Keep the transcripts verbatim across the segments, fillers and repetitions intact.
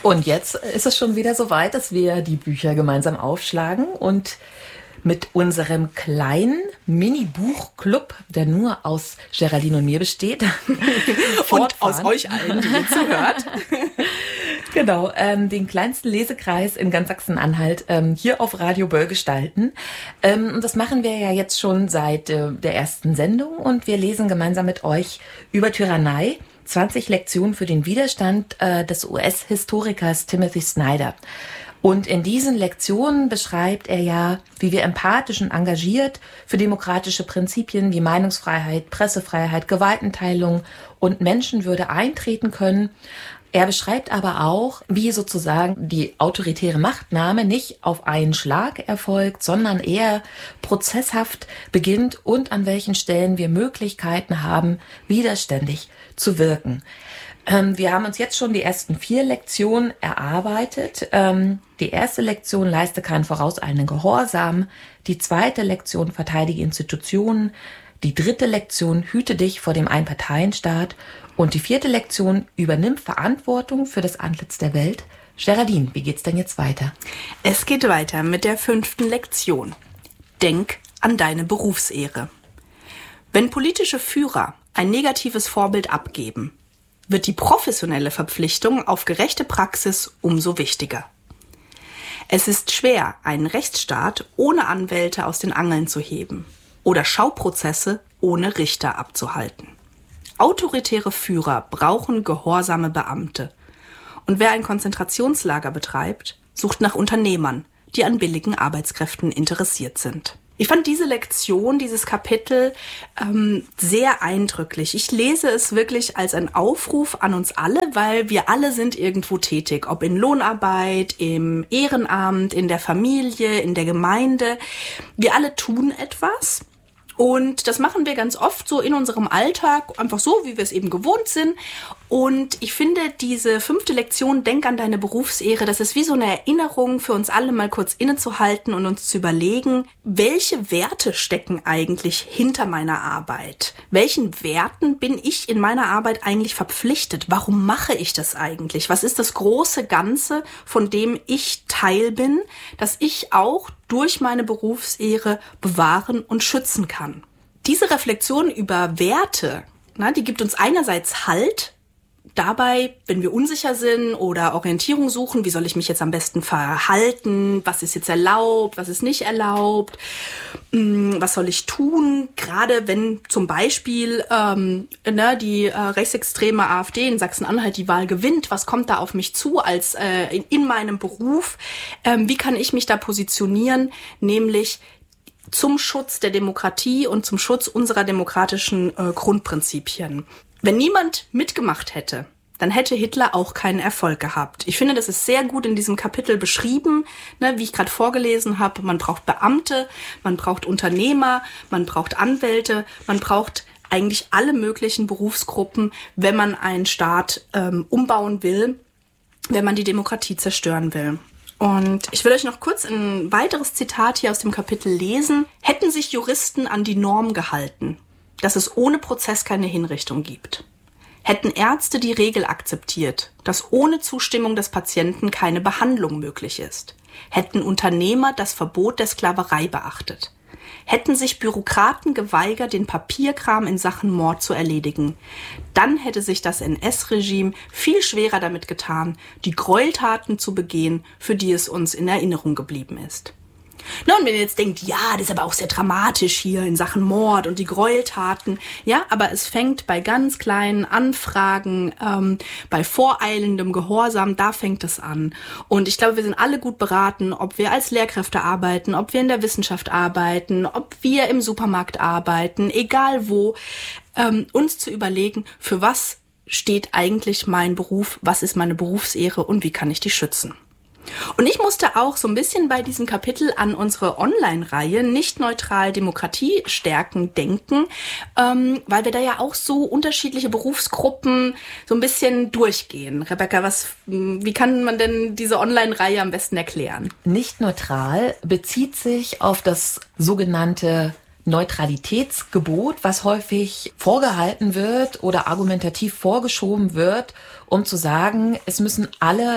Und jetzt ist es schon wieder soweit, dass wir die Bücher gemeinsam aufschlagen und mit unserem kleinen Mini-Buchclub, der nur aus Geraldine und mir besteht. Und aus euch allen, die ihr zuhört. Genau, ähm, den kleinsten Lesekreis in ganz Sachsen-Anhalt ähm, hier auf Radio Böll gestalten. Ähm, und das machen wir ja jetzt schon seit äh, der ersten Sendung und wir lesen gemeinsam mit euch über Tyrannei, zwanzig Lektionen für den Widerstand äh, des U S-Historikers Timothy Snyder. Und in diesen Lektionen beschreibt er ja, wie wir empathisch und engagiert für demokratische Prinzipien wie Meinungsfreiheit, Pressefreiheit, Gewaltenteilung und Menschenwürde eintreten können. Er beschreibt aber auch, wie sozusagen die autoritäre Machtnahme nicht auf einen Schlag erfolgt, sondern eher prozesshaft beginnt und an welchen Stellen wir Möglichkeiten haben, widerständig zu wirken. Ähm, wir haben uns jetzt schon die ersten vier Lektionen erarbeitet. Ähm, die erste Lektion: leiste keinen vorauseilenden Gehorsam. Die zweite Lektion: verteidige Institutionen. Die dritte Lektion: hüte dich vor dem Einparteienstaat. Und die vierte Lektion: übernimm Verantwortung für das Antlitz der Welt. Geraldine, wie geht's denn jetzt weiter? Es geht weiter mit der fünften Lektion. Denk an deine Berufsehre. Wenn politische Führer ein negatives Vorbild abgeben, wird die professionelle Verpflichtung auf gerechte Praxis umso wichtiger. Es ist schwer, einen Rechtsstaat ohne Anwälte aus den Angeln zu heben oder Schauprozesse ohne Richter abzuhalten. Autoritäre Führer brauchen gehorsame Beamte. Und wer ein Konzentrationslager betreibt, sucht nach Unternehmern, die an billigen Arbeitskräften interessiert sind. Ich fand diese Lektion, dieses Kapitel ähm, sehr eindrücklich. Ich lese es wirklich als einen Aufruf an uns alle, weil wir alle sind irgendwo tätig, ob in Lohnarbeit, im Ehrenamt, in der Familie, in der Gemeinde. Wir alle tun etwas. Und das machen wir ganz oft so in unserem Alltag, einfach so, wie wir es eben gewohnt sind. Und ich finde, diese fünfte Lektion, denk an deine Berufsehre, das ist wie so eine Erinnerung für uns alle, mal kurz innezuhalten und uns zu überlegen, welche Werte stecken eigentlich hinter meiner Arbeit? Welchen Werten bin ich in meiner Arbeit eigentlich verpflichtet? Warum mache ich das eigentlich? Was ist das große Ganze, von dem ich Teil bin, dass ich auch durch meine Berufsehre bewahren und schützen kann? Diese Reflexion über Werte, na, die gibt uns einerseits Halt dabei, wenn wir unsicher sind oder Orientierung suchen, wie soll ich mich jetzt am besten verhalten, was ist jetzt erlaubt, was ist nicht erlaubt, was soll ich tun, gerade wenn zum Beispiel ähm, ne, die äh, rechtsextreme AfD in Sachsen-Anhalt die Wahl gewinnt, was kommt da auf mich zu als äh, in, in meinem Beruf, ähm, wie kann ich mich da positionieren, nämlich zum Schutz der Demokratie und zum Schutz unserer demokratischen äh, Grundprinzipien. Wenn niemand mitgemacht hätte, dann hätte Hitler auch keinen Erfolg gehabt. Ich finde, das ist sehr gut in diesem Kapitel beschrieben, ne, wie ich gerade vorgelesen habe. Man braucht Beamte, man braucht Unternehmer, man braucht Anwälte, man braucht eigentlich alle möglichen Berufsgruppen, wenn man einen Staat ähm, umbauen will, wenn man die Demokratie zerstören will. Und ich will euch noch kurz ein weiteres Zitat hier aus dem Kapitel lesen. Hätten sich Juristen an die Norm gehalten, dass es ohne Prozess keine Hinrichtung gibt. Hätten Ärzte die Regel akzeptiert, dass ohne Zustimmung des Patienten keine Behandlung möglich ist. Hätten Unternehmer das Verbot der Sklaverei beachtet. Hätten sich Bürokraten geweigert, den Papierkram in Sachen Mord zu erledigen. Dann hätte sich das N S-Regime viel schwerer damit getan, die Gräueltaten zu begehen, für die es uns in Erinnerung geblieben ist. Na, und wenn ihr jetzt denkt, ja, das ist aber auch sehr dramatisch hier in Sachen Mord und die Gräueltaten. Ja, aber es fängt bei ganz kleinen Anfragen, ähm, bei voreilendem Gehorsam, da fängt es an. Und ich glaube, wir sind alle gut beraten, ob wir als Lehrkräfte arbeiten, ob wir in der Wissenschaft arbeiten, ob wir im Supermarkt arbeiten, egal wo, ähm, uns zu überlegen, für was steht eigentlich mein Beruf, was ist meine Berufsehre und wie kann ich die schützen. Und ich musste auch so ein bisschen bei diesem Kapitel an unsere Online-Reihe nicht neutral Demokratie stärken denken, ähm, weil wir da ja auch so unterschiedliche Berufsgruppen so ein bisschen durchgehen. Rebecca, was, wie kann man denn diese Online-Reihe am besten erklären? Nicht neutral bezieht sich auf das sogenannte Neutralitätsgebot, was häufig vorgehalten wird oder argumentativ vorgeschoben wird, um zu sagen, es müssen alle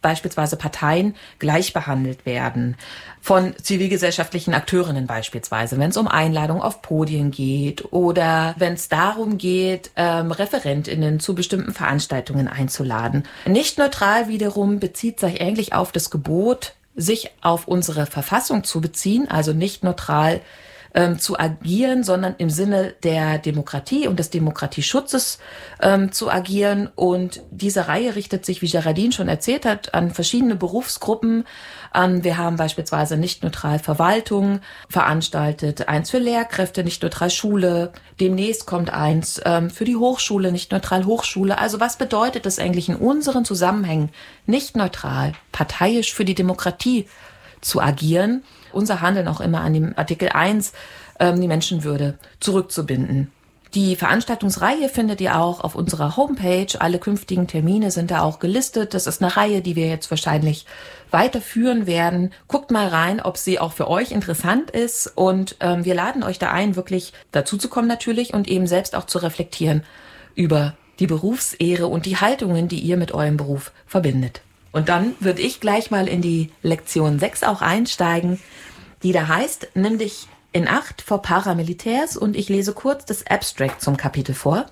beispielsweise Parteien gleich behandelt werden von zivilgesellschaftlichen Akteurinnen beispielsweise, wenn es um Einladung auf Podien geht oder wenn es darum geht, ähm, ReferentInnen zu bestimmten Veranstaltungen einzuladen. Nicht neutral wiederum bezieht sich eigentlich auf das Gebot, sich auf unsere Verfassung zu beziehen, also nicht neutral ähm, zu agieren, sondern im Sinne der Demokratie und des Demokratieschutzes ähm, zu agieren. Und diese Reihe richtet sich, wie Geraldine schon erzählt hat, an verschiedene Berufsgruppen. Ähm, wir haben beispielsweise nicht neutral Verwaltung veranstaltet, eins für Lehrkräfte, nicht neutral Schule. Demnächst kommt eins ähm, für die Hochschule, nicht neutral Hochschule. Also was bedeutet das eigentlich in unseren Zusammenhängen, nicht neutral, parteiisch für die Demokratie zu agieren? Unser Handeln auch immer an dem Artikel eins, ähm, die Menschenwürde zurückzubinden. Die Veranstaltungsreihe findet ihr auch auf unserer Homepage. Alle künftigen Termine sind da auch gelistet. Das ist eine Reihe, die wir jetzt wahrscheinlich weiterführen werden. Guckt mal rein, ob sie auch für euch interessant ist. Und ähm, wir laden euch da ein, wirklich dazu zu kommen natürlich und eben selbst auch zu reflektieren über die Berufsehre und die Haltungen, die ihr mit eurem Beruf verbindet. Und dann würde ich gleich mal in die Lektion sechs auch einsteigen, die da heißt, nimm dich in Acht vor Paramilitärs, und ich lese kurz das Abstract zum Kapitel vor.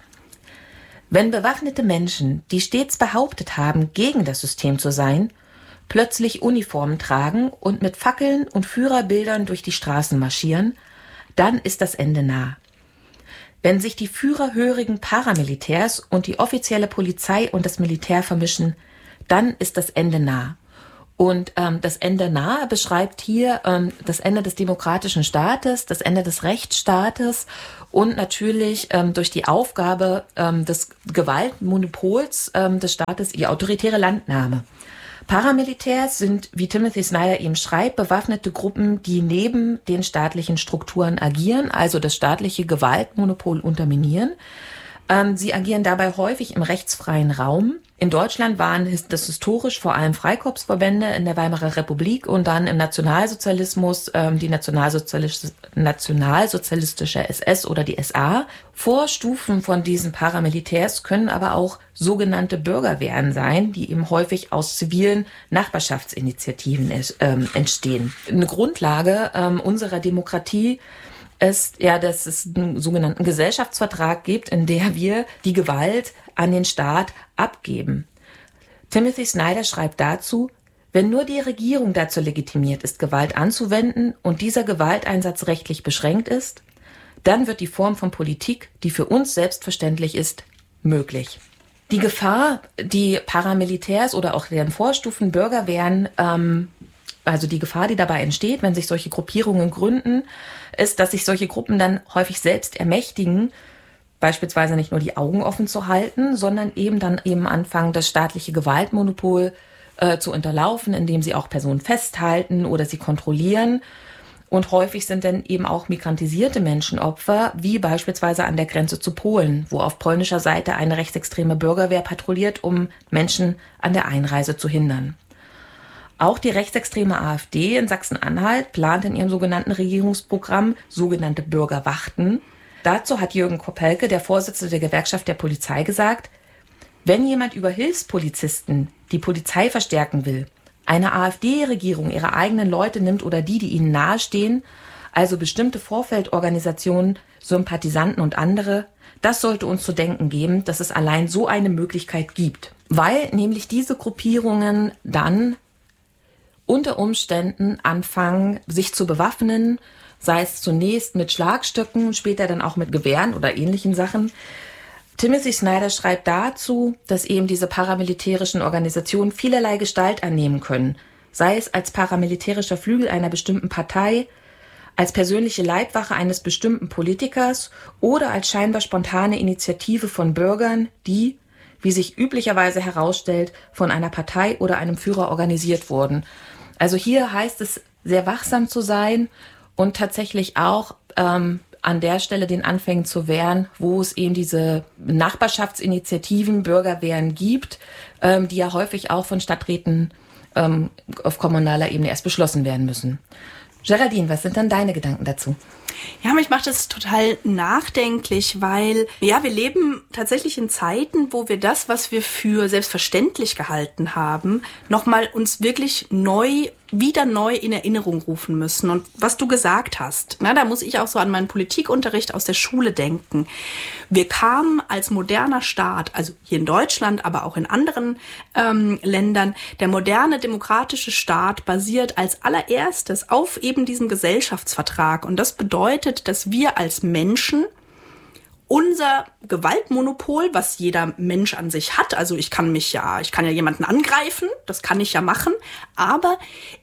Wenn bewaffnete Menschen, die stets behauptet haben, gegen das System zu sein, plötzlich Uniformen tragen und mit Fackeln und Führerbildern durch die Straßen marschieren, dann ist das Ende nah. Wenn sich die führerhörigen Paramilitärs und die offizielle Polizei und das Militär vermischen, dann ist das Ende nah. Und ähm, das Ende nah beschreibt hier ähm, das Ende des demokratischen Staates, das Ende des Rechtsstaates und natürlich ähm, durch die Aufgabe ähm, des Gewaltmonopols ähm, des Staates die autoritäre Landnahme. Paramilitärs sind, wie Timothy Snyder eben schreibt, bewaffnete Gruppen, die neben den staatlichen Strukturen agieren, also das staatliche Gewaltmonopol unterminieren. Ähm, sie agieren dabei häufig im rechtsfreien Raum. In Deutschland waren das historisch vor allem Freikorpsverbände in der Weimarer Republik und dann im Nationalsozialismus ähm, die nationalsozialistische, nationalsozialistische S S oder die S A. Vorstufen von diesen Paramilitärs können aber auch sogenannte Bürgerwehren sein, die eben häufig aus zivilen Nachbarschaftsinitiativen ähm, entstehen. Eine Grundlage ähm, unserer Demokratie ist ja, dass es einen sogenannten Gesellschaftsvertrag gibt, in der wir die Gewalt an den Staat abgeben. Timothy Snyder schreibt dazu, wenn nur die Regierung dazu legitimiert ist, Gewalt anzuwenden und dieser Gewalteinsatz rechtlich beschränkt ist, dann wird die Form von Politik, die für uns selbstverständlich ist, möglich. Die Gefahr, die Paramilitärs oder auch deren Vorstufen Bürgerwehren, ähm, also die Gefahr, die dabei entsteht, wenn sich solche Gruppierungen gründen, ist, dass sich solche Gruppen dann häufig selbst ermächtigen, beispielsweise nicht nur die Augen offen zu halten, sondern eben dann eben anfangen, das staatliche Gewaltmonopol äh, zu unterlaufen, indem sie auch Personen festhalten oder sie kontrollieren. Und häufig sind dann eben auch migrantisierte Menschen Opfer, wie beispielsweise an der Grenze zu Polen, wo auf polnischer Seite eine rechtsextreme Bürgerwehr patrouilliert, um Menschen an der Einreise zu hindern. Auch die rechtsextreme AfD in Sachsen-Anhalt plant in ihrem sogenannten Regierungsprogramm sogenannte Bürgerwachten. Dazu hat Jürgen Kopelke, der Vorsitzende der Gewerkschaft der Polizei, gesagt, wenn jemand über Hilfspolizisten die Polizei verstärken will, eine AfD-Regierung ihre eigenen Leute nimmt oder die, die ihnen nahestehen, also bestimmte Vorfeldorganisationen, Sympathisanten und andere, das sollte uns zu denken geben, dass es allein so eine Möglichkeit gibt. Weil nämlich diese Gruppierungen dann unter Umständen anfangen, sich zu bewaffnen, sei es zunächst mit Schlagstöcken, später dann auch mit Gewehren oder ähnlichen Sachen. Timothy Snyder schreibt dazu, dass eben diese paramilitärischen Organisationen vielerlei Gestalt annehmen können, sei es als paramilitärischer Flügel einer bestimmten Partei, als persönliche Leibwache eines bestimmten Politikers oder als scheinbar spontane Initiative von Bürgern, die, wie sich üblicherweise herausstellt, von einer Partei oder einem Führer organisiert wurden. Also hier heißt es, sehr wachsam zu sein und tatsächlich auch ähm, an der Stelle den Anfängen zu wehren, wo es eben diese Nachbarschaftsinitiativen, Bürgerwehren gibt, ähm, die ja häufig auch von Stadträten ähm, auf kommunaler Ebene erst beschlossen werden müssen. Geraldine, was sind dann deine Gedanken dazu? Ja, mich macht das total nachdenklich, weil, ja, wir leben tatsächlich in Zeiten, wo wir das, was wir für selbstverständlich gehalten haben, nochmal uns wirklich neu, wieder neu in Erinnerung rufen müssen. Und was du gesagt hast, na, da muss ich auch so an meinen Politikunterricht aus der Schule denken. Wir kamen als moderner Staat, also hier in Deutschland, aber auch in anderen ähm, Ländern, der moderne demokratische Staat basiert als allererstes auf eben diesem Gesellschaftsvertrag. Und das bedeutet, dass wir als Menschen unser Gewaltmonopol, was jeder Mensch an sich hat, also ich kann mich ja, ich kann ja jemanden angreifen, das kann ich ja machen, aber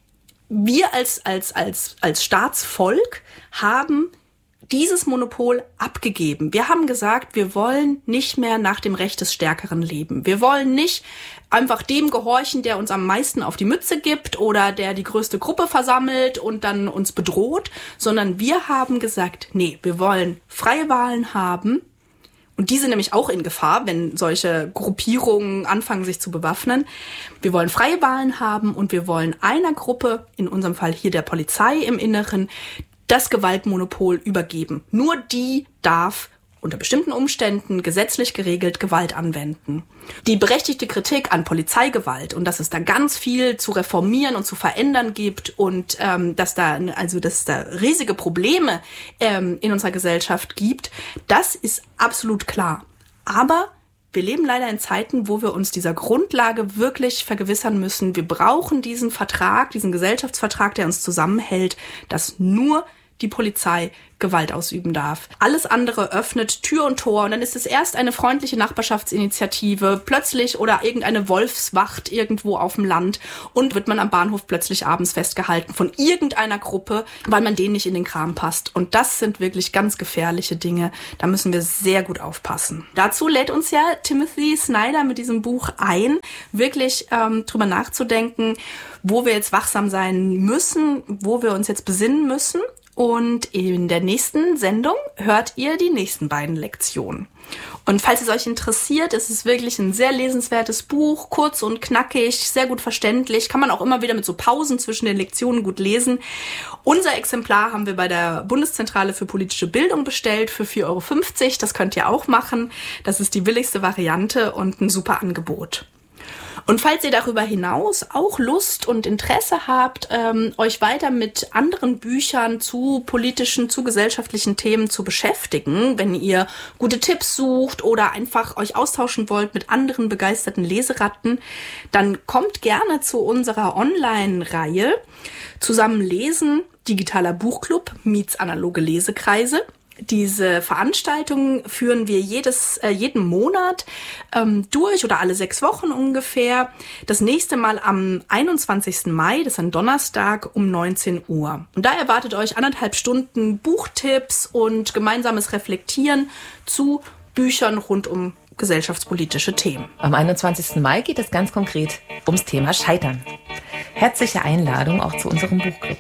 wir als, als, als, als Staatsvolk haben dieses Monopol abgegeben. Wir haben gesagt, wir wollen nicht mehr nach dem Recht des Stärkeren leben. Wir wollen nicht einfach dem gehorchen, der uns am meisten auf die Mütze gibt oder der die größte Gruppe versammelt und dann uns bedroht, sondern wir haben gesagt, nee, wir wollen freie Wahlen haben. Und die sind nämlich auch in Gefahr, wenn solche Gruppierungen anfangen, sich zu bewaffnen. Wir wollen freie Wahlen haben und wir wollen einer Gruppe, in unserem Fall hier der Polizei im Inneren, das Gewaltmonopol übergeben. Nur die darf unter bestimmten Umständen gesetzlich geregelt Gewalt anwenden. Die berechtigte Kritik an Polizeigewalt und dass es da ganz viel zu reformieren und zu verändern gibt und ähm, dass da also dass es da riesige Probleme ähm, in unserer Gesellschaft gibt, das ist absolut klar. Aber wir leben leider in Zeiten, wo wir uns dieser Grundlage wirklich vergewissern müssen. Wir brauchen diesen Vertrag, diesen Gesellschaftsvertrag, der uns zusammenhält, dass nur die Polizei Gewalt ausüben darf. Alles andere öffnet Tür und Tor und dann ist es erst eine freundliche Nachbarschaftsinitiative, plötzlich oder irgendeine Wolfswacht irgendwo auf dem Land und wird man am Bahnhof plötzlich abends festgehalten von irgendeiner Gruppe, weil man denen nicht in den Kram passt. Und das sind wirklich ganz gefährliche Dinge. Da müssen wir sehr gut aufpassen. Dazu lädt uns ja Timothy Snyder mit diesem Buch ein, wirklich ähm, drüber nachzudenken, wo wir jetzt wachsam sein müssen, wo wir uns jetzt besinnen müssen. Und in der nächsten Sendung hört ihr die nächsten beiden Lektionen. Und falls es euch interessiert, ist es wirklich ein sehr lesenswertes Buch, kurz und knackig, sehr gut verständlich, kann man auch immer wieder mit so Pausen zwischen den Lektionen gut lesen. Unser Exemplar haben wir bei der Bundeszentrale für politische Bildung bestellt für vier Euro fünfzig. Das könnt ihr auch machen. Das ist die billigste Variante und ein super Angebot. Und falls ihr darüber hinaus auch Lust und Interesse habt, ähm, euch weiter mit anderen Büchern zu politischen, zu gesellschaftlichen Themen zu beschäftigen, wenn ihr gute Tipps sucht oder einfach euch austauschen wollt mit anderen begeisterten Leseratten, dann kommt gerne zu unserer Online-Reihe Zusammen lesen, digitaler Buchclub meets analoge Lesekreise. Diese Veranstaltungen führen wir jedes, äh, jeden Monat ähm, durch oder alle sechs Wochen ungefähr. Das nächste Mal am einundzwanzigsten Mai, das ist ein Donnerstag um neunzehn Uhr. Und da erwartet euch anderthalb Stunden Buchtipps und gemeinsames Reflektieren zu Büchern rund um gesellschaftspolitische Themen. Am einundzwanzigsten Mai geht es ganz konkret ums Thema Scheitern. Herzliche Einladung auch zu unserem Buchclub.